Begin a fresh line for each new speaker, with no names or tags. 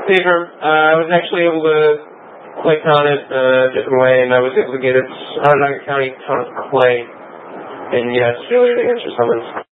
Pedro, I was actually able to click on it a different way, and I was able to get its Onondaga County ton of clay. And yeah, it's really the answer summons.